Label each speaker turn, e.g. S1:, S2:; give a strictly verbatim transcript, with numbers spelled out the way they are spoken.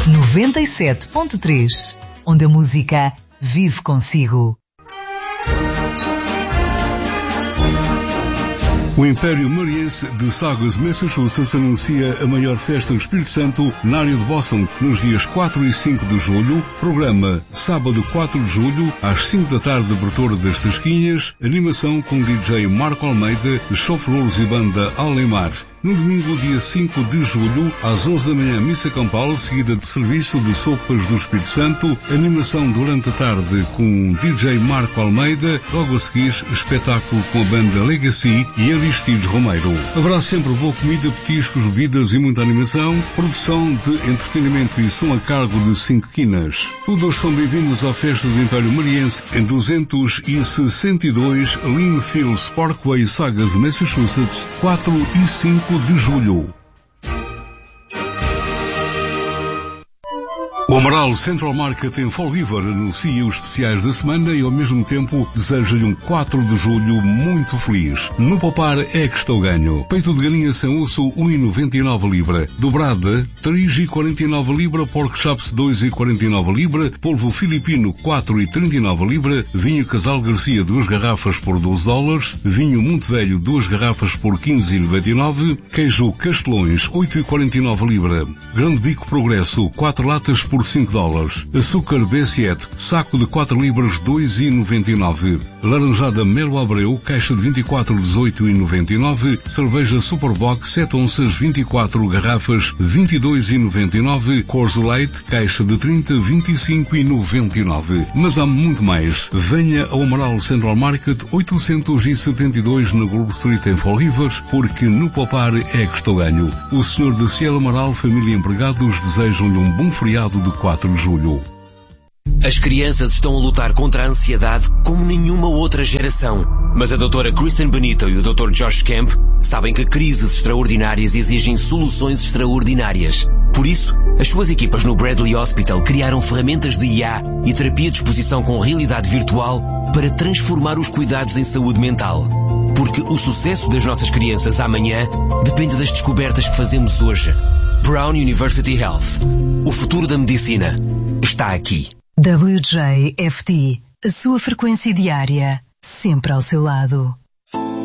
S1: noventa e sete ponto três, onde a música vive consigo.
S2: O Império Mariense de Saugus, Massachusetts, anuncia a maior festa do Espírito Santo na área de Boston, nos dias quatro e cinco de julho. Programa sábado quatro de julho, às cinco da tarde, abertura das Tasquinhas, animação com D J Marco Almeida, chauffeurs e banda Alemar. No domingo, dia cinco de julho, às onze da manhã, missa campal, seguida de serviço de sopas do Espírito Santo, animação durante a tarde com D J Marco Almeida, logo a seguir, espetáculo com a banda Legacy e Aristides Romeiro. Haverá sempre boa comida, petiscos, bebidas e muita animação, produção de entretenimento e som a cargo de cinco quinas. Todos são bem-vindos à festa do Império Mariense em duzentos e sessenta e dois Linfield Parkway, Saugus, Massachusetts, quatro e cinco de julho. O Amaral Central Market em Fall River anuncia os especiais da semana e ao mesmo tempo deseja-lhe um quatro de julho muito feliz. No Poupar é que estou ganho. Peito de galinha sem osso, um e noventa e nove libra. Dobrada, três e quarenta e nove libra. Pork chops, dois e quarenta e nove libra. Polvo filipino, quatro e trinta e nove libra. Vinho Casal Garcia, duas garrafas por doze dólares. Vinho Monte Velho, duas garrafas por quinze e noventa e nove. Queijo Castelões, oito e quarenta e nove libra. Grande Bico Progresso, quatro latas por cinco dólares. Açúcar B sete, saco de quatro libras, dois e noventa e nove. Laranjada Melo Abreu, caixa de vinte e quatro, dezoito e noventa e nove. Cerveja Superbox, sete onças, vinte e quatro garrafas, vinte e dois e noventa e nove. Coors Light, caixa de trinta, vinte e cinco e noventa e nove. Mas há muito mais. Venha ao Amaral Central Market, oitocentos e setenta e dois na Grove Street em Fall River, porque no Poupar é que estou ganho. O senhor de Cielo Amaral, família e empregados desejam-lhe um bom feriado de quatro de julho.
S3: As crianças estão a lutar contra a ansiedade como nenhuma outra geração. Mas a doutora Kristen Benito e o doutor Josh Kemp sabem que crises extraordinárias exigem soluções extraordinárias. Por isso, as suas equipas no Bradley Hospital criaram ferramentas de I A e terapia de exposição com realidade virtual para transformar os cuidados em saúde mental. Porque o sucesso das nossas crianças amanhã depende das descobertas que fazemos hoje. Brown University Health. O futuro da medicina está aqui.
S1: W J F T, a sua frequência diária, sempre ao seu lado.